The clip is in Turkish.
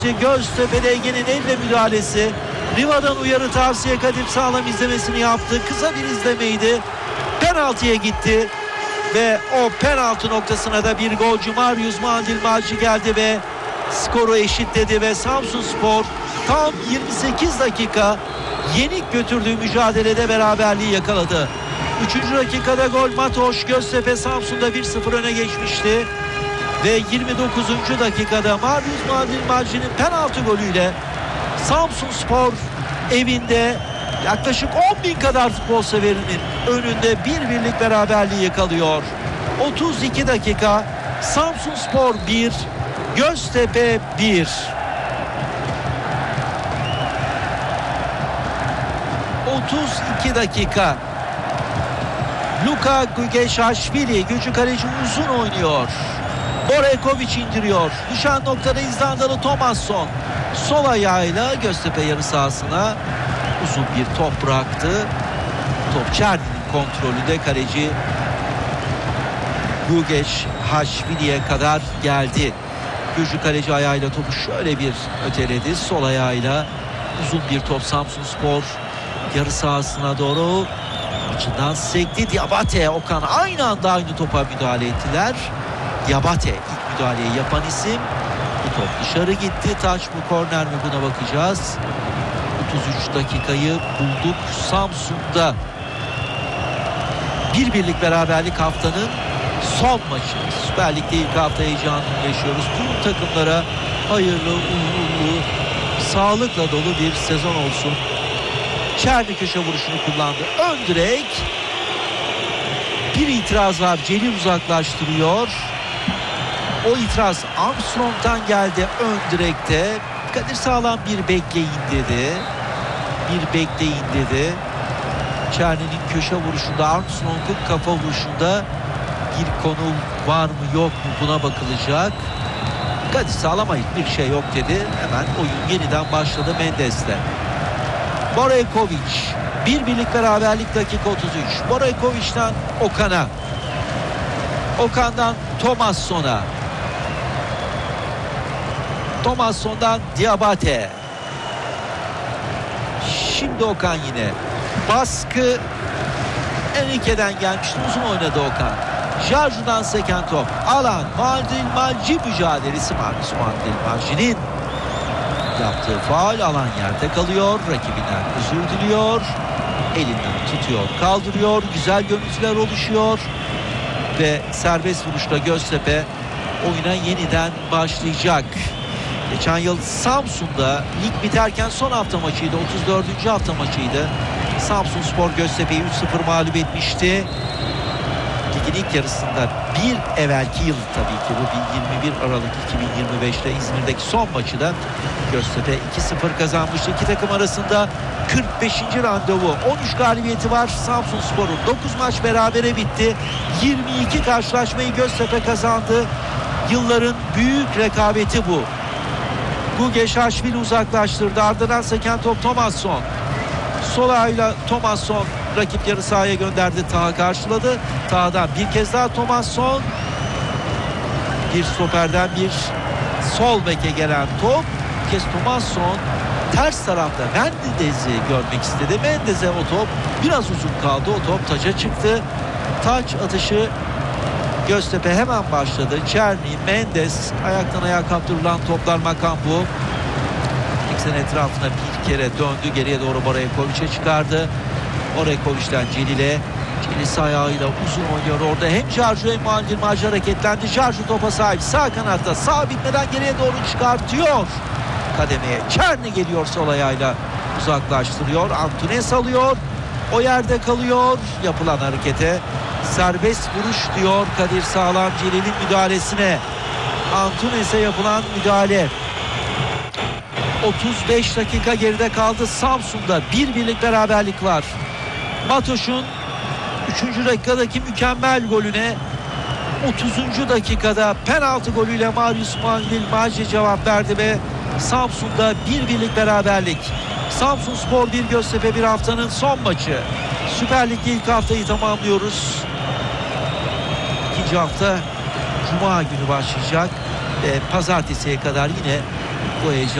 Göztepe'de Ege'nin elle müdahalesi. Riva'dan uyarı, tavsiye, Kadir Sağlam izlemesini yaptı. Kısa bir izlemeydi. Penaltıya gitti. Ve o penaltı noktasına da bir golcü Marius Mandilmacı geldi ve skoru eşitledi ve Samsunspor tam 28 dakika yenik götürdüğü mücadelede beraberliği yakaladı. 3. dakikada gol Matoş. Göztepe Samsun'da 1-0 öne geçmişti. Ve 29. dakikada Marius Mandilmacı'nın penaltı golüyle Samsunspor evinde yaklaşık 10.000 kadar futbol severinin önünde 1-1'lik beraberliği yakalıyor. 32 dakika Samsunspor 1, Göztepe 1. 32 dakika. Luka Gugeşaşvili, gücü kaleci uzun oynuyor. Borekovic indiriyor. Düşen noktada İzlandalı Thomasson sol ayağıyla Göztepe yarı sahasına uzun bir top bıraktı. Top Çerni'nin kontrolünde, kaleci Gugeşaşvili'ye kadar geldi. Gücü kaleci ayağıyla topu şöyle bir öteledi. Sol ayağıyla uzun bir top Samsunspor yarı sahasına doğru açıdan sekti. Diabate, Okan aynı anda aynı topa müdahale ettiler. Diabate ilk müdahaleyi yapan isim. Bu top dışarı gitti. Taç mı, korner mi, buna bakacağız. 33 dakikayı bulduk. Samsun'da 1-1'lik beraberlik haftanın son maçı. Süper Lig'de ilk hafta heyecanını yaşıyoruz. Tüm takımlara hayırlı, uğurlu, sağlıkla dolu bir sezon olsun. Çerni köşe vuruşunu kullandı. Ön direk. Bir itiraz var. Celil uzaklaştırıyor. O itiraz Armstrong'dan geldi ön direkte. Kadir Sağlam bir bekleyin dedi. Bir bekleyin dedi. Çerni'nin köşe vuruşunda, Armstrong'un kafa vuruşunda bir konu var mı yok mu, buna bakılacak. Kadir Sağlam hayır bir şey yok dedi. Hemen oyun yeniden başladı Mendes'le. Borekovic 1-1'lik beraberlik dakika 33. Borekovic'den Okan'a. Okan'dan Thomasson'a. Thomasson'dan Diabate. Şimdi Okan yine. Baskı Enrique'den gelmişti. Uzun oynadı Okan. Jarju'dan seken top. Alan Mandilmacı mücadelesi. Marius Mandilmacı'nın yaptığı faul, alan yerde kalıyor. Rakibinden özür diliyor. Elinden tutuyor, kaldırıyor. Güzel görüntüler oluşuyor. Ve serbest vuruşla Göztepe oyuna yeniden başlayacak. Geçen yıl Samsun'da lig biterken son hafta maçıydı. 34. hafta maçıydı. Samsunspor Göztepe'yi 3-0 mağlup etmişti. Ligin ilk yarısında bir evvelki yıl tabii ki bu 21 Aralık 2025'te İzmir'deki son maçı da Göztepe 2-0 kazanmıştı. İki takım arasında 45. randevu. 13 galibiyeti var Samsunspor'un. 9 maç berabere bitti. 22 karşılaşmayı Göztepe kazandı. Yılların büyük rekabeti bu. Gugeşaşvili uzaklaştırdı. Ardından seken top Thomasson. Sol ayağıyla Thomasson rakip yarı sahaya gönderdi. Taha karşıladı. Taha'dan bir kez daha Thomasson. Bir stoperden bir sol beke gelen top. Bir kez Thomasson ters tarafta Mendes'i görmek istedi. Mendes'e o top biraz uzun kaldı. O top taça çıktı. Taç atışı Göztepe hemen başladı. Çerni, Mendes, ayaktan ayağa kaptırılan toplar Makambu. Eksen etrafına bir kere döndü. Geriye doğru Borekovic'e çıkardı. Borekovic'den Celil'e. Celil sağ ayağıyla uzun oynuyor orada. Hem Jarju hem Mandilmacı hareketlendi. Jarju topa sahip. Sağ kanatta. Sağ bitmeden geriye doğru çıkartıyor. Kademeye Çerni geliyor, sol ayağıyla uzaklaştırıyor. Antunes alıyor. O yerde kalıyor. Yapılan harekete serbest vuruş diyor Kadir Sağlam Celil'in müdahalesine. Antunes'e yapılan müdahale. 35 dakika geride kaldı. Samsun'da 1-1'lik beraberlik var. Matoş'un 3. dakikadaki mükemmel golüne 30. dakikada penaltı golüyle Marius Mandilmacı cevap verdi ve Samsun'da 1-1'lik beraberlik. Samsunspor 1, Göztepe 1 haftanın son maçı. Süper Lig'de ilk haftayı tamamlıyoruz. İkinci hafta Cuma günü başlayacak ve pazartesiye kadar yine Bu heyecan